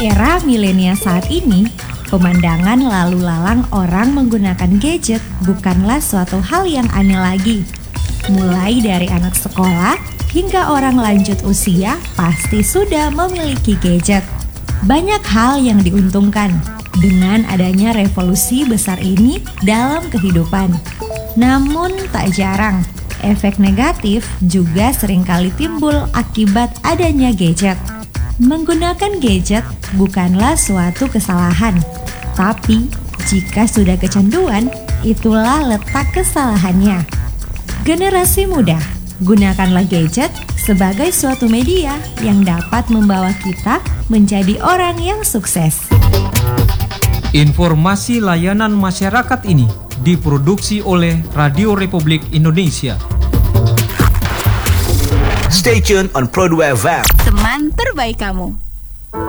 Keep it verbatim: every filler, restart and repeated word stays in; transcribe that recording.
era milenial saat ini, pemandangan lalu lalang orang menggunakan gadget bukanlah suatu hal yang aneh lagi. Mulai dari anak sekolah hingga orang lanjut usia pasti sudah memiliki gadget. Banyak hal yang diuntungkan dengan adanya revolusi besar ini dalam kehidupan. Namun tak jarang, efek negatif juga seringkali timbul akibat adanya gadget. Menggunakan gadget bukanlah suatu kesalahan, tapi jika sudah kecanduan, itulah letak kesalahannya. Generasi muda, gunakanlah gadget sebagai suatu media yang dapat membawa kita menjadi orang yang sukses. Informasi layanan masyarakat ini diproduksi oleh Radio Republik Indonesia. Stay tuned on Product F M. Teman terbaik kamu.